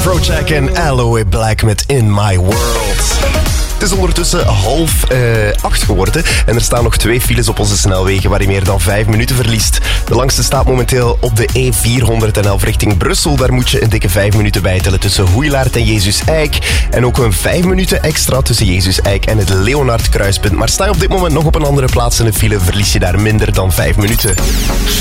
Afrojack en Aloe Black met In My World. Het is ondertussen 7:30 geworden en er staan nog 2 files op onze snelwegen waar je meer dan 5 minuten verliest. De langste staat momenteel op de E411 richting Brussel. Daar moet je een dikke 5 minuten bijtellen tussen Hoeilaart en Jezus Eik. En ook een 5 minuten extra tussen Jezus Eik en het Leonard Kruispunt. Maar sta je op dit moment nog op een andere plaats in de file, verlies je daar minder dan 5 minuten.